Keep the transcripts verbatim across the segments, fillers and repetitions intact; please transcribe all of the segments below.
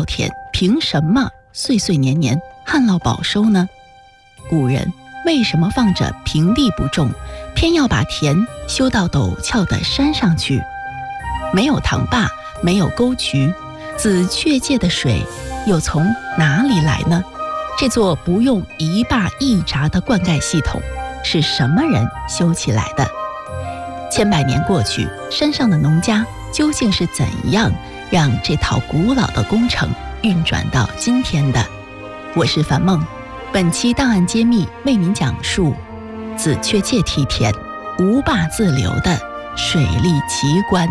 田凭什么岁岁年年旱涝保收呢？古人为什么放着平地不种，偏要把田修到陡峭的山上去？没有塘坝，没有沟渠，紫雀界的水又从哪里来呢？这座不用一坝一闸的灌溉系统是什么人修起来的？千百年过去，山上的农家究竟是怎样让这套古老的工程运转到今天的？我是樊梦，本期档案揭秘为您讲述紫雀界梯田无坝自流的水利奇观。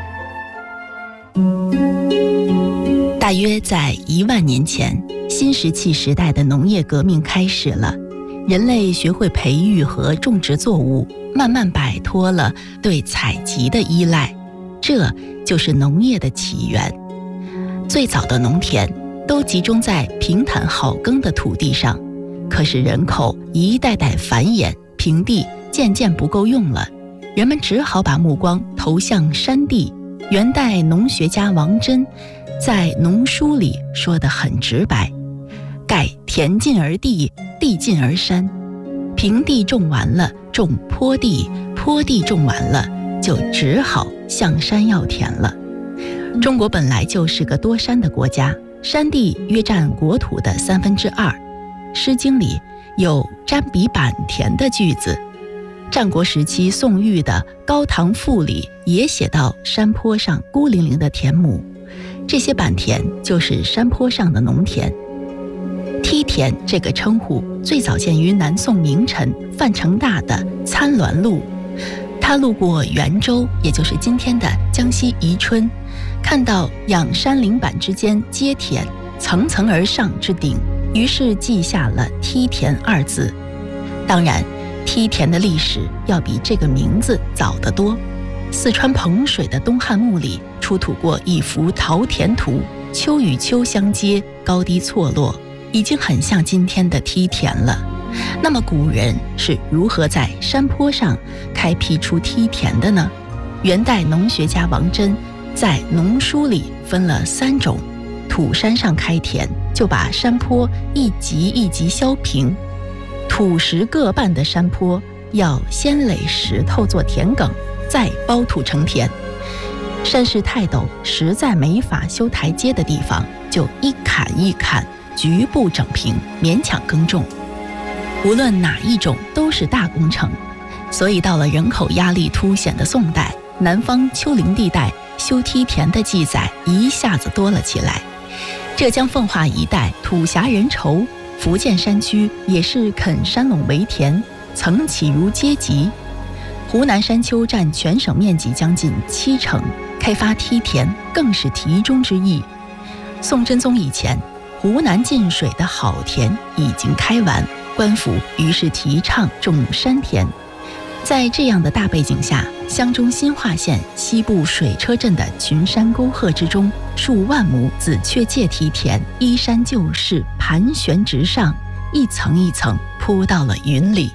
大约在一万年前，新石器时代的农业革命开始了，人类学会培育和种植作物，慢慢摆脱了对采集的依赖，这就是农业的起源。最早的农田都集中在平坦好耕的土地上，可是人口一代代繁衍，平地渐渐不够用了，人们只好把目光投向山地。元代农学家王真在《农书》里说得很直白，盖田尽而地，地尽而山。平地种完了，种坡地，坡地种完了，就只好向山要田了。中国本来就是个多山的国家，山地约占国土的三分之二。《诗经》里有占比坂田的句子，战国时期宋玉的《高唐赋》里也写到山坡上孤零零的田亩，这些坂田就是山坡上的农田。梯田这个称呼最早见于南宋名臣范成大的《参鸾录》，他路过元州，也就是今天的江西宜春，看到仰山岭坂之间接田，层层而上之顶，于是记下了梯田二字。当然，梯田的历史要比这个名字早得多。四川彭水的东汉墓里出土过一幅陶田图，丘与丘相接，高低错落，已经很像今天的梯田了。那么古人是如何在山坡上开辟出梯田的呢？元代农学家王真在《农书》里分了三种。土山上开田，就把山坡一级一级削平，土石各半的山坡要先垒石头做田埂，再包土成田。山势太陡，实在没法修台阶的地方，就一砍一砍，局部整平，勉强耕种。无论哪一种都是大工程，所以到了人口压力凸显的宋代，南方丘陵地带修梯田的记载一下子多了起来。浙江奉化一带土狭人稠，福建山区也是垦山垄为田，层起如阶级。湖南山丘占全省面积将近七成，开发梯田更是题中之意。宋真宗以前，湖南进水的好田已经开完，官府于是提倡种山田。在这样的大背景下，湘中新化县西部水车镇的群山沟壑之中，数万亩紫雀界梯田依山就势，盘旋直上，一层一层铺到了云里。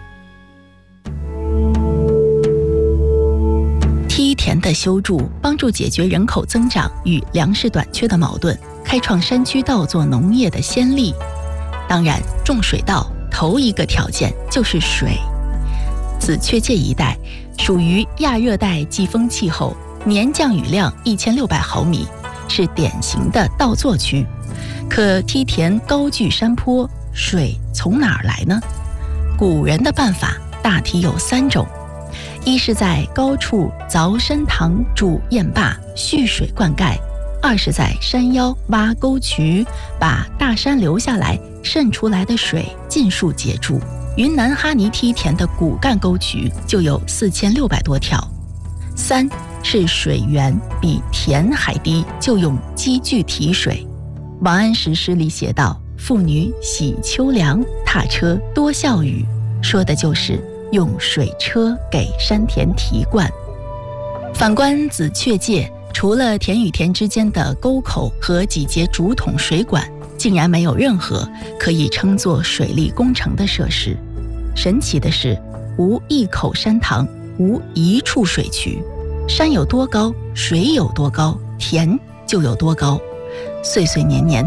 梯田的修筑帮助解决人口增长与粮食短缺的矛盾，开创山区稻作农业的先例。当然，种水稻头一个条件就是水。紫雀界一带属于亚热带季风气候，年降雨量一千六百毫米，是典型的稻作区。可梯田高踞山坡，水从哪儿来呢？古人的办法大体有三种：一是在高处凿深塘筑堰坝，蓄水灌溉；二是在山腰挖沟渠，把大山流下来渗出来的水尽数截住。云南哈尼梯田的骨干沟渠就有四千六百多条。三是水源比田还低，就用机具提水。王安石诗里写道：“妇女洗秋凉，踏车多笑语”，说的就是用水车给山田提灌。反观紫雀界，除了田与田之间的沟口和几节竹筒水管，竟然没有任何可以称作水利工程的设施。神奇的是，无一口山塘，无一处水渠。山有多高，水有多高，田就有多高。岁岁年年